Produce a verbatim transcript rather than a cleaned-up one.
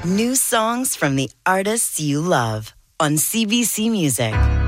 New songs from the artists you love on C B C Music.